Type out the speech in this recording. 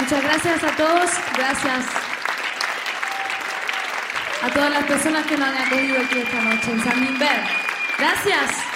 Muchas gracias a todos, gracias a todas las personas que nos han acogido aquí esta noche en San Inver. Gracias.